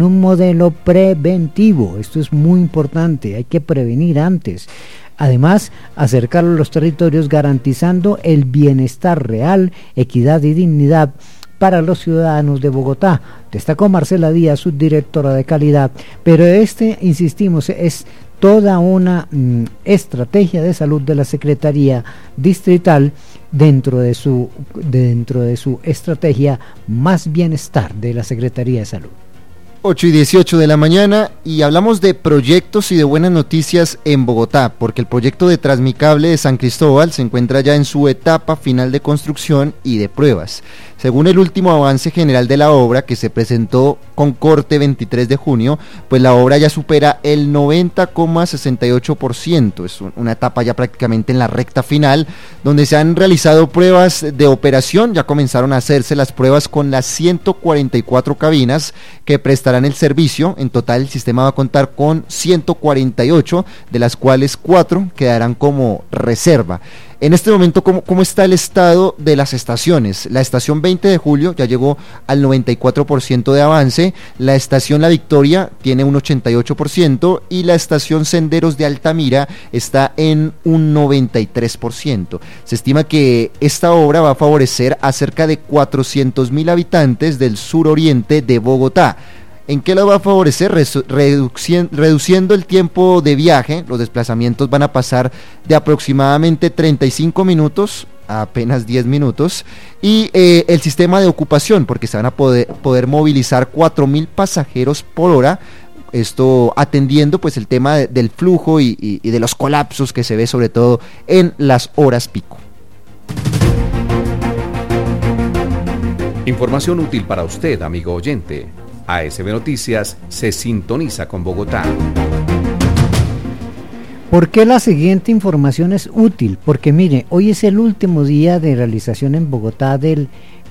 un modelo preventivo. Esto es muy importante, hay que prevenir antes. Además, acercarlo a los territorios garantizando el bienestar real, equidad y dignidad para los ciudadanos de Bogotá. Destacó Marcela Díaz, subdirectora de calidad, pero insistimos, es toda una estrategia de salud de la Secretaría Distrital dentro de su estrategia Más Bienestar de la Secretaría de Salud. 8:18 de la mañana y hablamos de proyectos y de buenas noticias en Bogotá, porque el proyecto de Transmicable de San Cristóbal se encuentra ya en su etapa final de construcción y de pruebas. Según el último avance general de la obra, que se presentó con corte 23 de junio, pues la obra ya supera el 90,68%. Es una etapa ya prácticamente en la recta final, donde se han realizado pruebas de operación. Ya comenzaron a hacerse las pruebas con las 144 cabinas que prestarán el servicio. En total, el sistema va a contar con 148, de las cuales 4 quedarán como reserva. En este momento, ¿cómo está el estado de las estaciones? La estación 20 de julio ya llegó al 94% de avance, la estación La Victoria tiene un 88% y la estación Senderos de Altamira está en un 93%. Se estima que esta obra va a favorecer a cerca de 400.000 habitantes del suroriente de Bogotá. ¿En qué lo va a favorecer? Reduciendo el tiempo de viaje. Los desplazamientos van a pasar de aproximadamente 35 minutos a apenas 10 minutos. Y el sistema de ocupación, porque se van a poder movilizar 4.000 pasajeros por hora. Esto atendiendo pues el tema del flujo y de los colapsos que se ve sobre todo en las horas pico. Información útil para usted, amigo oyente. ASB Noticias se sintoniza con Bogotá. ¿Por qué la siguiente información es útil? Porque mire, hoy es el último día de realización en Bogotá del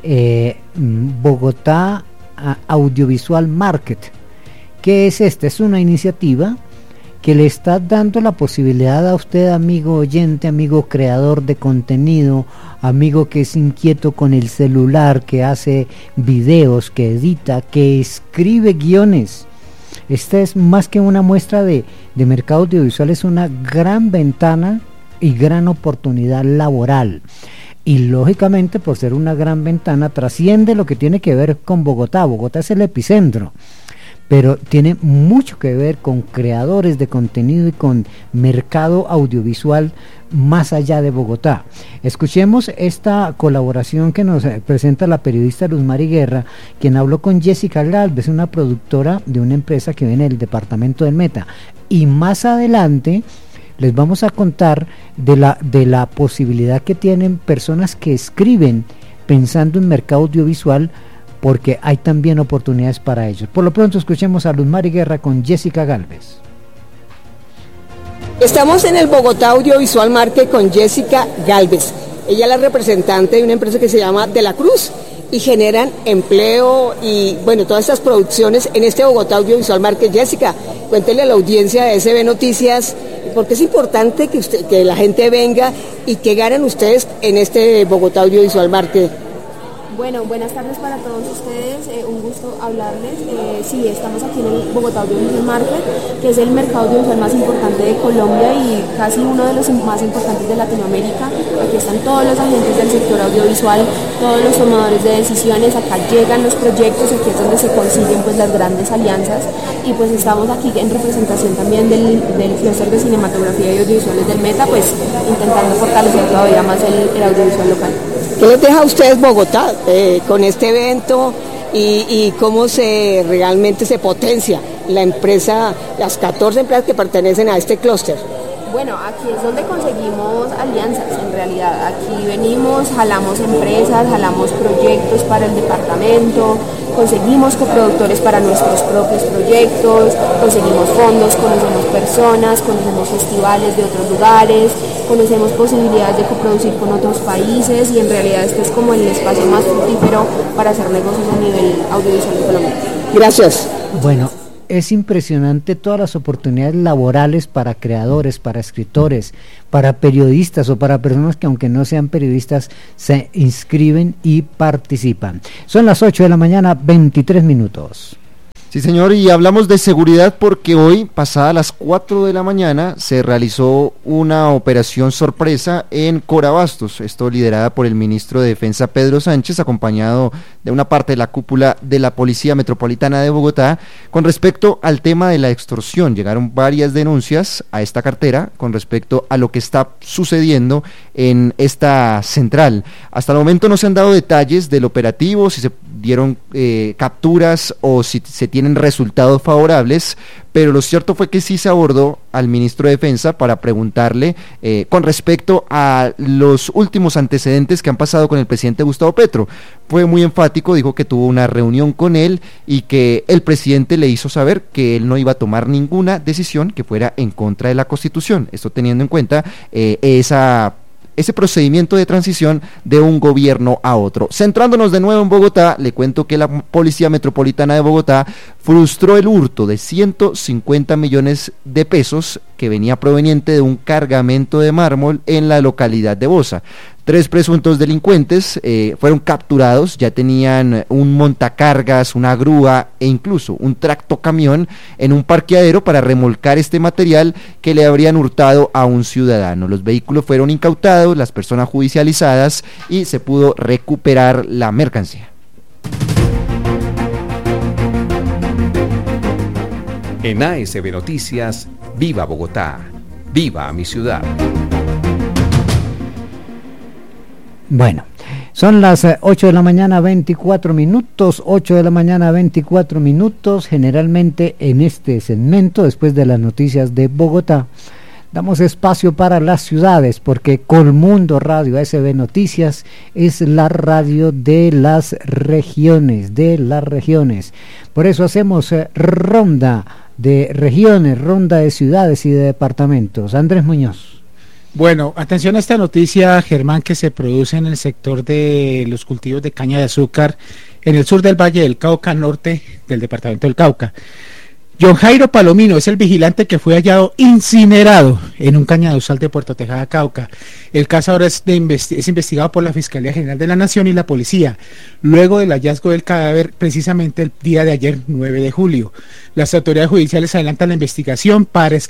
Bogotá Audiovisual Market. ¿Qué es esta? Es una iniciativa que le está dando la posibilidad a usted, amigo oyente, amigo creador de contenido, amigo que es inquieto con el celular, que hace videos, que edita, que escribe guiones. Esta es más que una muestra de mercado audiovisual, es una gran ventana y gran oportunidad laboral. Y lógicamente, por ser una gran ventana, trasciende lo que tiene que ver con Bogotá. Bogotá es el epicentro, pero tiene mucho que ver con creadores de contenido y con mercado audiovisual más allá de Bogotá. Escuchemos esta colaboración que nos presenta la periodista Luz Mari Guerra, quien habló con Jessica Galvez, una productora de una empresa que viene del departamento del Meta. Y más adelante les vamos a contar de la posibilidad que tienen personas que escriben pensando en mercado audiovisual, porque hay también oportunidades para ellos. Por lo pronto escuchemos a Luz Mari Guerra con Jessica Galvez. Estamos en el Bogotá Audiovisual Market con Jessica Galvez. Ella es la representante de una empresa que se llama De la Cruz y generan empleo y bueno, todas estas producciones en este Bogotá Audiovisual Market. Jessica, cuéntele a la audiencia de SB Noticias porque es importante que la gente venga y que ganen ustedes en este Bogotá Audiovisual Market. Bueno, buenas tardes para todos ustedes, un gusto hablarles. Sí, estamos aquí en el Bogotá Audiovisual Market, que es el mercado audiovisual más importante de Colombia y casi uno de los más importantes de Latinoamérica. Aquí están todos los agentes del sector audiovisual, todos los tomadores de decisiones, acá llegan los proyectos, aquí es donde se consiguen pues las grandes alianzas y pues estamos aquí en representación también del clúster de cinematografía y audiovisuales del Meta, pues intentando fortalecer todavía más el audiovisual local. ¿Qué les deja a ustedes Bogotá con este evento y cómo realmente se potencia la empresa, las 14 empresas que pertenecen a este clúster? Bueno, aquí es donde conseguimos alianzas, en realidad. Aquí venimos, jalamos empresas, jalamos proyectos para el departamento, conseguimos coproductores para nuestros propios proyectos, conseguimos fondos, conocemos personas, conocemos festivales de otros lugares, conocemos posibilidades de coproducir con otros países y en realidad este es como el espacio más fructífero para hacer negocios a nivel audiovisual en Colombia. Gracias. Bueno, es impresionante todas las oportunidades laborales para creadores, para escritores, para periodistas o para personas que aunque no sean periodistas se inscriben y participan. Son las 8 de la mañana, 23 minutos. Sí, señor, y hablamos de seguridad porque hoy, pasada las 4 de la mañana, se realizó una operación sorpresa en Corabastos, esto liderada por el ministro de Defensa Pedro Sánchez, acompañado de una parte de la cúpula de la Policía Metropolitana de Bogotá, con respecto al tema de la extorsión. Llegaron varias denuncias a esta cartera con respecto a lo que está sucediendo en esta central. Hasta el momento no se han dado detalles del operativo, si se dieron capturas o si se tienen resultados favorables, pero lo cierto fue que sí se abordó al ministro de Defensa para preguntarle con respecto a los últimos antecedentes que han pasado con el presidente Gustavo Petro. Fue muy enfático, dijo que tuvo una reunión con él y que el presidente le hizo saber que él no iba a tomar ninguna decisión que fuera en contra de la Constitución, esto teniendo en cuenta ese procedimiento de transición de un gobierno a otro. Centrándonos de nuevo en Bogotá, le cuento que la Policía Metropolitana de Bogotá frustró el hurto de 150 millones de pesos que venía proveniente de un cargamento de mármol en la localidad de Bosa. 3 presuntos delincuentes fueron capturados, ya tenían un montacargas, una grúa e incluso un tractocamión en un parqueadero para remolcar este material que le habrían hurtado a un ciudadano. Los vehículos fueron incautados, las personas judicializadas y se pudo recuperar la mercancía. En ASB Noticias, viva Bogotá, viva mi ciudad. Bueno, son las 8 de la mañana 24 minutos, 8 de la mañana 24 minutos, generalmente en este segmento, después de las noticias de Bogotá, damos espacio para las ciudades, porque Colmundo Radio ASB Noticias es la radio de las regiones, por eso hacemos ronda de regiones, ronda de ciudades y de departamentos. Andrés Muñoz. Bueno, atención a esta noticia, Germán, que se produce en el sector de los cultivos de caña de azúcar en el sur del Valle del Cauca, norte del departamento del Cauca. John Jairo Palomino es el vigilante que fue hallado incinerado en un cañaduzal de Puerto Tejada, Cauca. El caso ahora es investigado por la Fiscalía General de la Nación y la Policía, luego del hallazgo del cadáver precisamente el día de ayer, 9 de julio. Las autoridades judiciales adelantan la investigación para